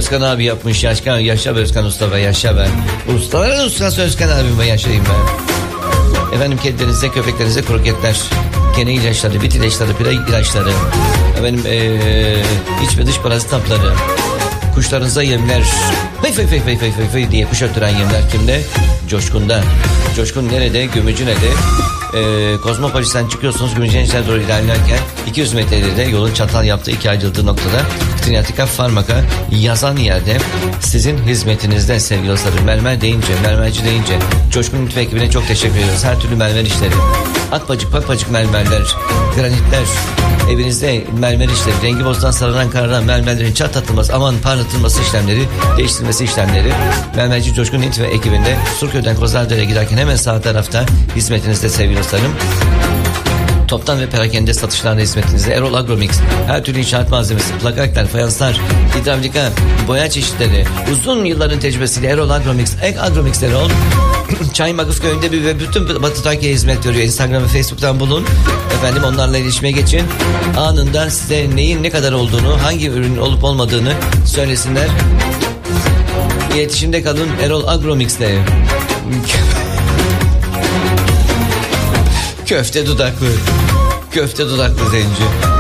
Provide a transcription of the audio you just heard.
Özkan abi yapmış. Yaşa be Özkan Usta be, yaşa be. Ustaların ustası Özkan abim be, yaşayayım be. Efendim kedilerinize, köpeklerinize kroketler, kene ilaçları, bit ilaçları, pire ilaçları. Efendim iç ve dış parazit hapları. Kuşlarınıza yemler. Fıy fıy fıy fıy fıy fıy fıy diye kuş öttüren yemler kimde? Coşkun'da. Coşkun nerede? Gümücü nerede? Kozmopolis'ten çıkıyorsunuz, Gümüşhane'ye doğru ilerlerken 200 metrede yolun çatal yaptığı, iki ayrıldığı noktada Triniatica Pharmaca yazan yerde sizin hizmetinizde sevgili dostlarım. Mermer deyince, mermerci deyince Coşkun Lütfü ekibine çok teşekkür ediyoruz. Her türlü mermer işleri, akpacık papacık mermerler, granitler, evinizde mermer işleri, rengi bozdan sarılan kararan mermerlerin çatlatılması, aman parlatılması işlemleri, değiştirilmesi işlemleri mermerci Coşkun Lütfü ekibinde Surköy'den Kozlardere'ye giderken hemen sağ tarafta hizmetinizde sevgili dostlarım. Toptan ve perakende satışlarla hizmetinizde Erol Agromix. Her türlü inşaat malzemesi, plakaklar, fayanslar, hidravlika, boya çeşitleri, uzun yılların tecrübesiyle Erol Agromix, Agromix Erol. Çaymakuf köyünde ve bütün Batı Trakya'ya hizmet veriyor. Instagram ve Facebook'tan bulun. Efendim onlarla iletişime geçin. Anında size neyin ne kadar olduğunu, hangi ürünün olup olmadığını söylesinler. İletişimde kalın Erol Agromix'le. Köfte dudaklı zenci.